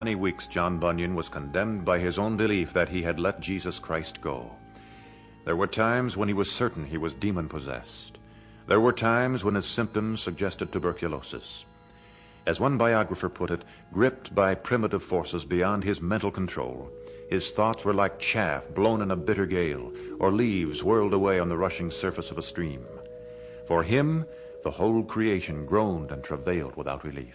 Many weeks John Bunyan was condemned by his own belief that he had let Jesus Christ go. There were times when he was certain he was demon-possessed. There were times when his symptoms suggested tuberculosis. As one biographer put it, gripped by primitive forces beyond his mental control, his thoughts were like chaff blown in a bitter gale, or leaves whirled away on the rushing surface of a stream. For him, the whole creation groaned and travailed without relief.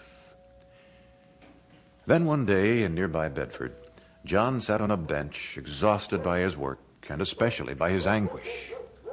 Then one day in nearby Bedford, John sat on a bench, exhausted by his work, and especially by his anguish.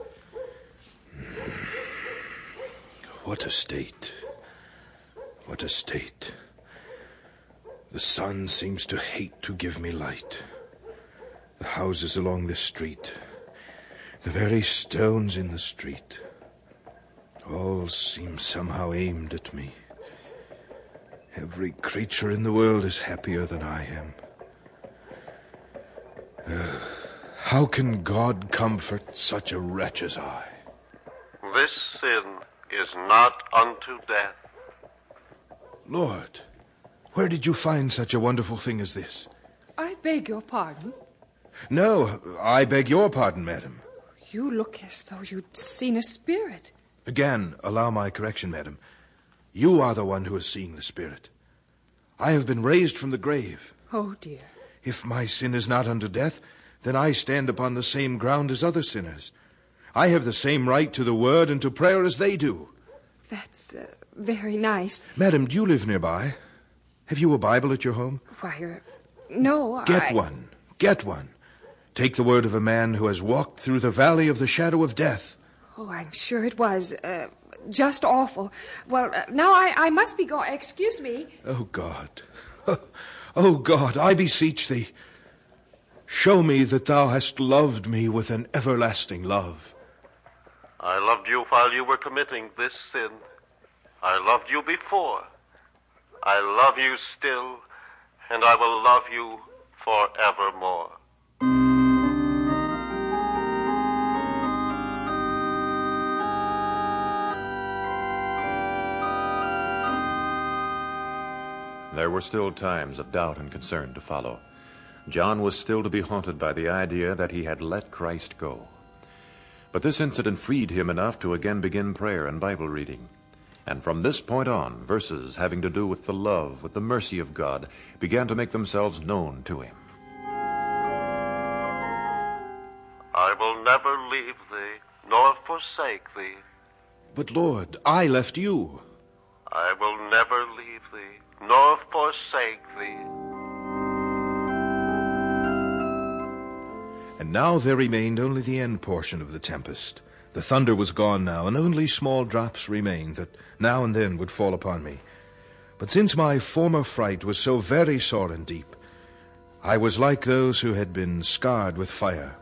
What a state. What a state. The sun seems to hate to give me light. The houses along this street, the very stones in the street, all seem somehow aimed at me. Every creature in the world is happier than I am. How can God comfort such a wretch as I? This sin is not unto death. Lord, where did you find such a wonderful thing as this? I beg your pardon. No, I beg your pardon, madam. You look as though you'd seen a spirit. Again, allow my correction, madam. You are the one who is seeing the spirit. I have been raised from the grave. Oh, dear. If my sin is not unto death, then I stand upon the same ground as other sinners. I have the same right to the word and to prayer as they do. That's very nice. Madam, do you live nearby? Have you a Bible at your home? Why, no, Get one. Get one. Take the word of a man who has walked through the valley of the shadow of death. Oh, I'm sure it was just awful. Well, now I must be going. Excuse me. Oh, God. Oh, God, I beseech thee. Show me that thou hast loved me with an everlasting love. I loved you while you were committing this sin. I loved you before. I love you still, and I will love you forevermore. There were still times of doubt and concern to follow. John was still to be haunted by the idea that he had let Christ go. But this incident freed him enough to again begin prayer and Bible reading. And from this point on, verses having to do with the love, with the mercy of God, began to make themselves known to him. I will never leave thee, nor forsake thee. But, Lord, I left you. I will never leave thee, nor forsake thee. And now there remained only the end portion of the tempest. The thunder was gone now, and only small drops remained that now and then would fall upon me. But since my former fright was so very sore and deep, I was like those who had been scarred with fire.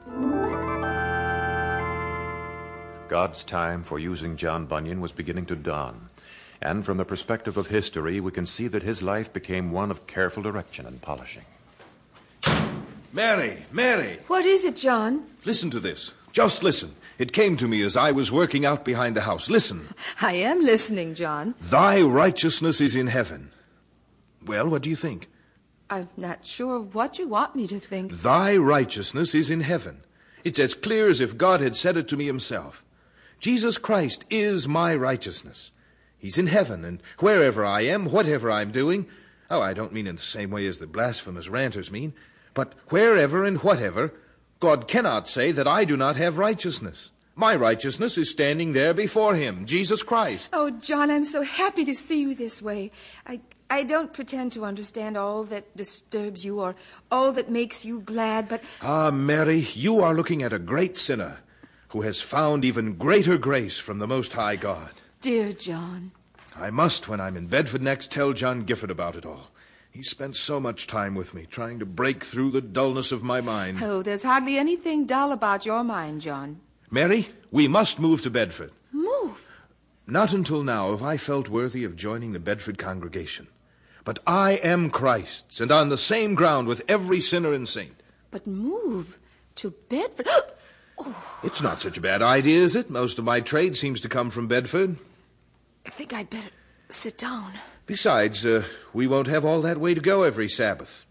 God's time for using John Bunyan was beginning to dawn. And from the perspective of history, we can see that his life became one of careful direction and polishing. Mary! Mary! What is it, John? Listen to this. Just listen. It came to me as I was working out behind the house. Listen. I am listening, John. Thy righteousness is in heaven. Well, what do you think? I'm not sure what you want me to think. Thy righteousness is in heaven. It's as clear as if God had said it to me himself. Jesus Christ is my righteousness. He's in heaven, and wherever I am, whatever I'm doing, I don't mean in the same way as the blasphemous ranters mean, but wherever and whatever, God cannot say that I do not have righteousness. My righteousness is standing there before him, Jesus Christ. Oh, John, I'm so happy to see you this way. I don't pretend to understand all that disturbs you or all that makes you glad, but... Ah, Mary, you are looking at a great sinner who has found even greater grace from the Most High God. Dear John. I must, when I'm in Bedford next, tell John Gifford about it all. He spent so much time with me, trying to break through the dullness of my mind. Oh, there's hardly anything dull about your mind, John. Mary, we must move to Bedford. Move? Not until now have I felt worthy of joining the Bedford congregation. But I am Christ's, and on the same ground with every sinner and saint. But move to Bedford? Oh. It's not such a bad idea, is it? Most of my trade seems to come from Bedford. I think I'd better Sit down. Besides, we won't have all that way to go every Sabbath.